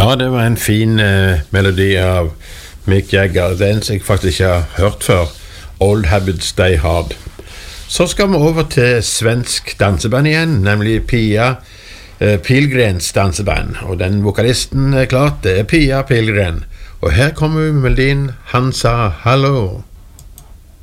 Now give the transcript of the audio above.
Ja, det var en fin melodi av Mick Jagger. Det er en som jeg faktisk ikke har hørt før. Old Habits Die Hard. Så skal vi over til svensk danseband igjen, nemlig Pia Pilgrens danseband. Og den vokalisten klart, det er Pia Pilgren. Og her kommer melodien Han sa hallo.